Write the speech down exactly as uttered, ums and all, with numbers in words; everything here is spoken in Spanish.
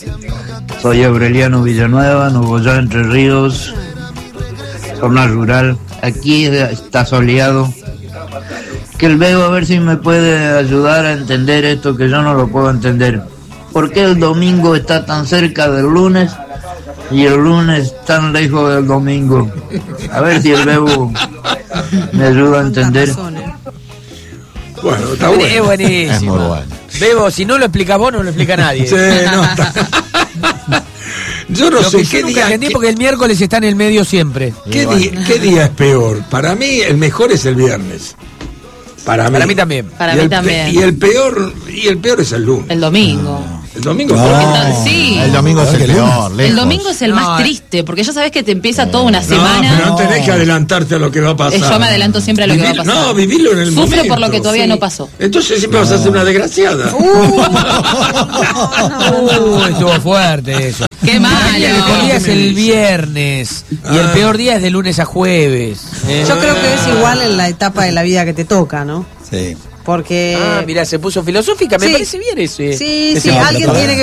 Soy Aureliano Villanueva, Nogoyá, Entre Ríos, zona rural. Aquí está soleado. Que el Bebo a ver si me puede ayudar a entender esto que yo no lo puedo entender. ¿Por qué el domingo está tan cerca del lunes y el lunes tan lejos del domingo? A ver si el Bebo me ayuda a entender. Bueno, está bueno. Es buenísimo. Es muy bueno. Bebo, si no lo explicas vos, no lo explica nadie. Sí, no, está... Yo no Lo sé que qué yo nunca día. entendí Qué, porque el miércoles está en el medio siempre. qué día ¿Qué día es peor? Para mí, el mejor es el viernes. Para mí. Para mí también. Para y mí el, también. Y el peor y el peor es el lunes. El domingo. El domingo. No, Porque, sí. el domingo es el peor, lejos. El domingo es el No, más eh. triste, porque ya sabes que te empieza toda una No, semana. pero no tenés que adelantarte a lo que va a pasar. Eh, yo me adelanto siempre a lo que va a Vivir- pasar. No, vivirlo en el Sufro momento. por lo que todavía Sí. no pasó. Entonces siempre vas a ser una desgraciada. Uy, estuvo fuerte eso. ¡Qué malo! El mejor día es el viernes y el Ah. peor día es de lunes a jueves. Eh. Yo creo que es igual en la etapa de la vida que te toca, ¿no? Sí. Porque... Ah, mirá, se puso filosófica, me Sí. parece bien ese. Sí, ese sí, punto. alguien tiene que